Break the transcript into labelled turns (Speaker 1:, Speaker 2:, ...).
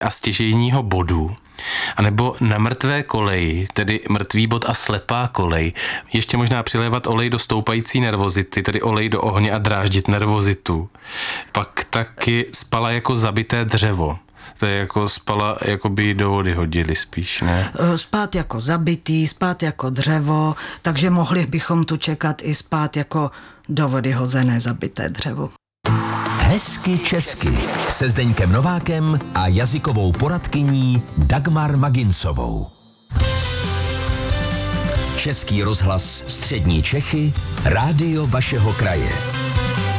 Speaker 1: a stěžejního bodu, anebo na mrtvé koleji, tedy mrtvý bod a slepá kolej, ještě možná přilévat olej do stoupající nervozity, tedy olej do ohně a dráždit nervozitu. Pak taky spala jako zabité dřevo. To je jako spala, jako by ji do vody hodili spíš, ne?
Speaker 2: Spát jako zabitý, spát jako dřevo, takže mohli bychom tu čekat i spát jako do vody hozené zabité dřevo.
Speaker 3: Hezky česky se Zdeňkem Novákem a jazykovou poradkyní Dagmar Maginsovou. Český rozhlas Střední Čechy, rádio vašeho kraje.